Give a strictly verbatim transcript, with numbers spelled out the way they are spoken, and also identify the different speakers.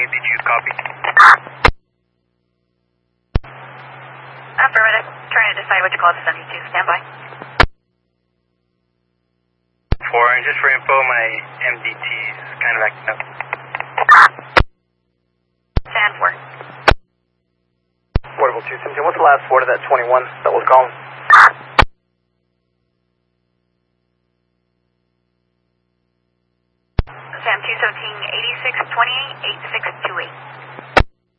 Speaker 1: did you copy?
Speaker 2: Affirmative. Trying to decide what to call the seventy-two. Stand by.
Speaker 1: Four, and just for info, my M D T is kind of acting up.
Speaker 2: Stand four.
Speaker 3: Portable two seventeen, what's the last four to that twenty-one that was calling?
Speaker 2: Sam two seventeen, eighty-six twenty-eight, eighty-six twenty-eight.